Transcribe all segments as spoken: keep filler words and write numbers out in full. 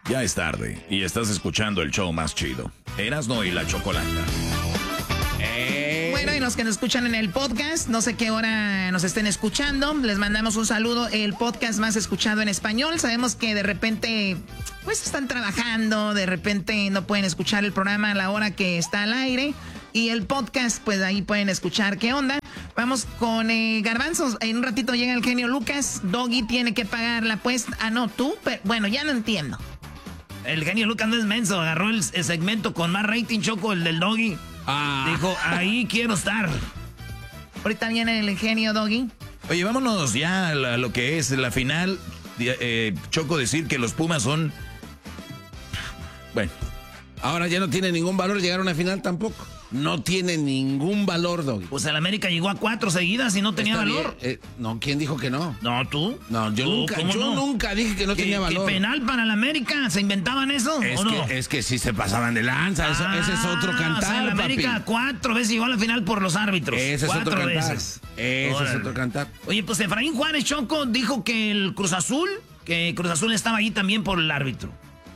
Ya es tarde y estás escuchando el show más chido, Erasmo y la Chocolata. Eh. Bueno, y los que nos escuchan en el podcast, no sé qué hora nos estén escuchando, les mandamos un saludo, el podcast más escuchado en español. Sabemos que de repente, pues están trabajando, de repente no pueden escuchar el programa a la hora que está al aire. Y el podcast, pues ahí pueden escuchar qué onda. Vamos con eh, Garbanzos. En un ratito llega el genio Lucas. Doggy tiene que pagar la apuesta. Ah, no, tú. Pero, bueno, ya no entiendo. El genio Lucas no es menso. Agarró el, el segmento con más rating, Choco, el del Doggy. Ah. Dijo, ahí quiero estar. Ahorita viene el genio Doggy. Oye, vámonos ya a la, lo que es la final. Eh, Choco, decir que los Pumas son... Bueno. Ahora ya no tiene ningún valor llegar a una final tampoco. No tiene ningún valor, Doggy. Pues el América llegó a cuatro seguidas y no tenía Está valor. Eh, no, ¿quién dijo que no? No, ¿tú? No, yo ¿Tú? nunca, yo no? nunca dije que no ¿Qué, tenía valor. ¿Qué penal para el América? ¿Se inventaban eso es o no? Que, es que sí se pasaban de lanza, eso, ah, ese es otro cantar, o sea, el América papi. cuatro veces llegó a la final por los árbitros. Ese es cuatro otro cantar. veces. Ese Órale. es otro cantar. Oye, pues Efraín Juárez, Choco, dijo que el Cruz Azul, que Cruz Azul estaba ahí también por el árbitro.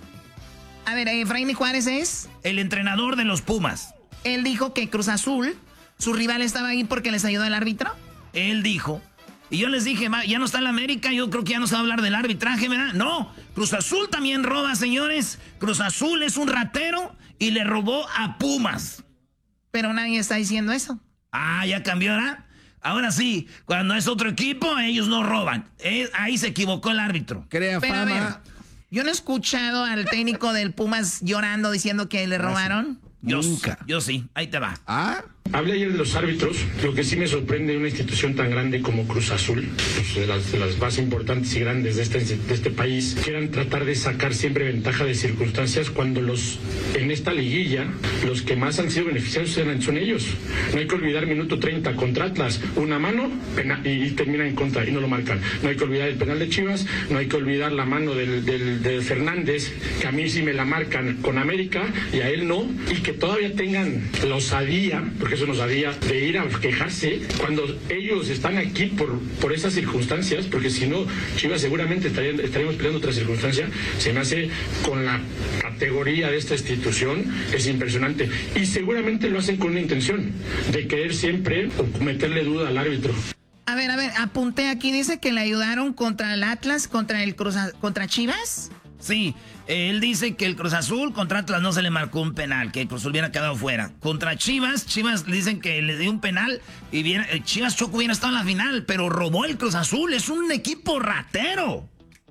A ver, Efraín Juárez es... El entrenador de los Pumas. Él dijo que Cruz Azul, su rival, estaba ahí porque les ayudó el árbitro. Él dijo. Y yo les dije, ya no está en la América, yo creo que ya no se va a hablar del arbitraje, ¿verdad? No, Cruz Azul también roba, señores. Cruz Azul es un ratero y le robó a Pumas. Pero nadie está diciendo eso. Ah, ya cambió, ¿verdad? Ahora sí, cuando es otro equipo, ellos no roban. Eh, ahí se equivocó el árbitro. Crea Pero, fama. a ver, yo no he escuchado al técnico del Pumas llorando diciendo que le robaron. Yo, Nunca. Yo sí, ahí te va. ¿Ah? Hablé ayer de los árbitros. Lo que sí me sorprende de una institución tan grande como Cruz Azul, pues de, las, de las más importantes y grandes de este, de este país, quieran tratar de sacar siempre ventaja de circunstancias cuando los en esta liguilla los que más han sido beneficiados son, son ellos. No hay que olvidar minuto treinta contra Atlas, una mano penal, y, y termina en contra y no lo marcan. No hay que olvidar el penal de Chivas, no hay que olvidar la mano del, del, del Fernández, que a mí sí me la marcan con América y a él no, y que todavía tengan la osadía, porque eso nos sabía, de ir a quejarse cuando ellos están aquí por, por esas circunstancias, porque si no, Chivas seguramente estarían, estaríamos peleando otra circunstancia. Se me hace, con la categoría de esta institución, es impresionante. Y seguramente lo hacen con una intención de querer siempre meterle duda al árbitro. A ver, a ver, apunté aquí, dice que le ayudaron contra el Atlas, contra el Cruz, contra Chivas. Sí, él dice que el Cruz Azul contra Atlas no se le marcó un penal, que el Cruz Azul hubiera quedado fuera. Contra Chivas, Chivas le dicen que le dio un penal y viera, Chivas Choco hubiera estado en la final, pero robó el Cruz Azul, es un equipo ratero.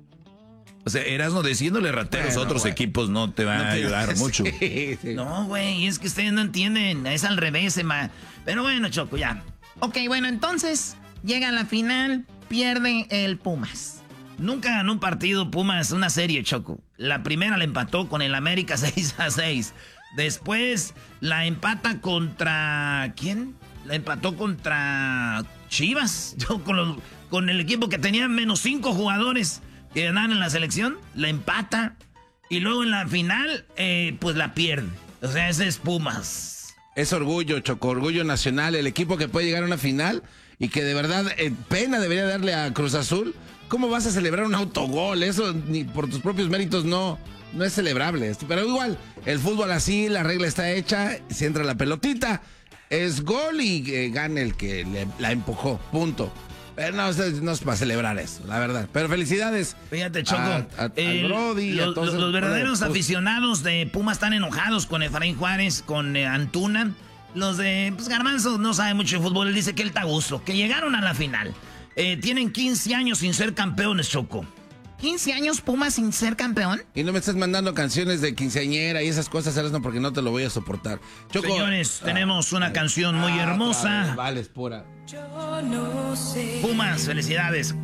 O sea, Erasmo, diciéndole rateros Bueno, a otros bueno. equipos no te va No a te- ayudar mucho. Sí, sí. No, güey, es que ustedes no entienden, es al revés, ma. Pero bueno, Choco, ya. Ok, bueno, entonces llega a la final, pierde el Pumas. Nunca ganó un partido Pumas, una serie, Choco. La primera la empató con el América seis a seis. Después la empata contra... ¿Quién? La empató contra Chivas. Yo con, los, con el equipo que tenía menos cinco jugadores que ganaron en la selección. La empata. Y luego en la final, eh, pues la pierde. O sea, ese es Pumas. Es orgullo, Choco, orgullo nacional, el equipo que puede llegar a una final y que de verdad eh, pena debería darle a Cruz Azul. ¿Cómo vas a celebrar un autogol? Eso ni por tus propios méritos no, no es celebrable. Pero igual, el fútbol así, la regla está hecha, si entra la pelotita, es gol y eh, gana el que le, la empujó, punto. Pero no, no es para celebrar eso, la verdad. Pero felicidades. Fíjate, Choco. a- a- al el- Brody y a los, todos los- esos- los verdaderos pues, aficionados de Pumas están enojados con Efraín Juárez, con eh, Antuna. Los de pues, Garbanzo no sabe mucho de fútbol. Él dice que él está a gusto, que llegaron a la final. Eh, tienen quince años sin ser campeones, Choco. ¿quince años Pumas sin ser campeón? Y no me estás mandando canciones de quinceañera y esas cosas, no, porque no te lo voy a soportar. Choco, Señores, ah, tenemos una ah, canción muy ah, hermosa. otra vez, Vale, es pura. Yo no sé Pumas, felicidades.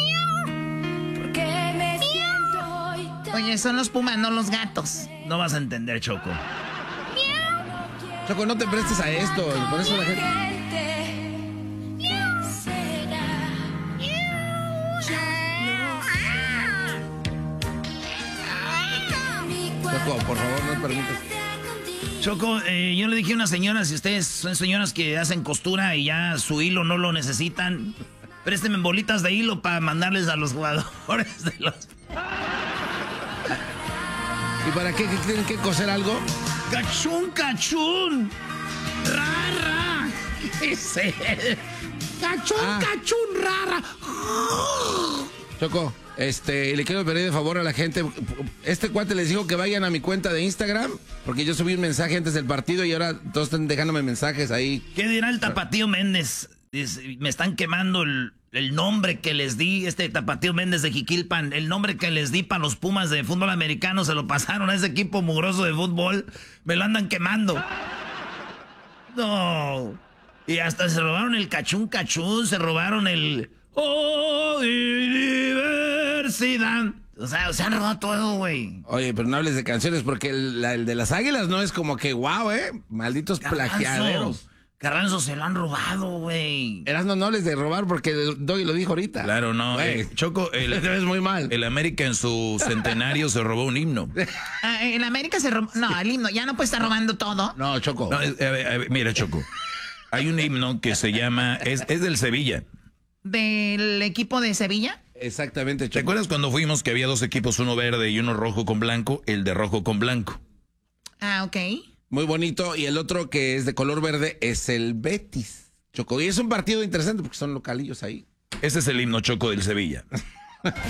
por qué me siento hoy tan Oye, son los Pumas, no los gatos. No vas a entender, Choco. Choco, no te prestes a esto. Por eso la gente... gente. Será. Choco, por favor, no permitas. Choco, eh, yo le dije a una señora, si ustedes son señoras que hacen costura y ya su hilo no lo necesitan, présteme bolitas de hilo para mandarles a los jugadores de los... ¿Y para qué? ¿Que tienen que coser algo? ¡Cachún, cachún! ¡Ra, ra! ¿Qué es eso? ¡Cachún, Ah. cachún, rara! Choco, este, le quiero pedir de favor a la gente. Este cuate les dijo que vayan a mi cuenta de Instagram, porque yo subí un mensaje antes del partido y ahora todos están dejándome mensajes ahí. ¿Qué dirá el Tapatío Méndez? Dice, me están quemando el, el nombre que les di, este Tapatío Méndez de Jiquilpan, el nombre que les di para los Pumas de fútbol americano, se lo pasaron a ese equipo mugroso de fútbol, me lo andan quemando. No. Y hasta se robaron el cachún cachún, se robaron el... ¡Oh, diversidad! O sea, se han robado todo, güey. Oye, pero no hables de canciones porque el, la- el de las águilas no es como que wow, ¿eh? Malditos plagiaderos. Carranzo se lo han robado, güey. Erasno, no hables de robar porque Doggy lo dijo ahorita. Claro, no. Güey, eh, Choco, el, te ves muy mal. el América en su centenario se robó un himno. Ah, en América se robó. No, el himno. Ya no puede estar robando todo. No, Choco. No, es- a ver, a ver, mira, Choco. Hay un himno que se llama... Es, es del Sevilla. Del equipo de Sevilla. Exactamente, ¿Te Choco. acuerdas cuando fuimos que había dos equipos, uno verde y uno rojo con blanco? El de rojo con blanco. Ah, ok. Muy bonito. Y el otro que es de color verde es el Betis, Choco. Y es un partido interesante porque son localillos ahí. Ese es el himno, Choco, del Sevilla.